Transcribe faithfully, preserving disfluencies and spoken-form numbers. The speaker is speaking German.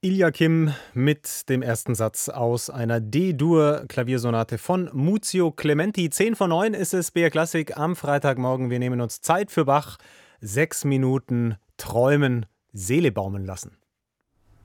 Iljakim mit dem ersten Satz aus einer D-Dur-Klaviersonate von Muzio Clementi. Zehn vor neun ist es, B R Klassik am Freitagmorgen. Wir nehmen uns Zeit für Bach. Sechs Minuten träumen, Seele baumeln lassen.